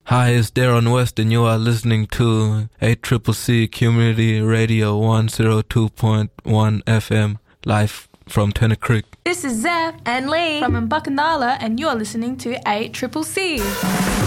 Hi, it's Darren West, and you are listening to ACCC Community Radio 102.1 FM, live from Turner Creek. This is Zeph and Lee from Mbukandala, and you're listening to ACCC.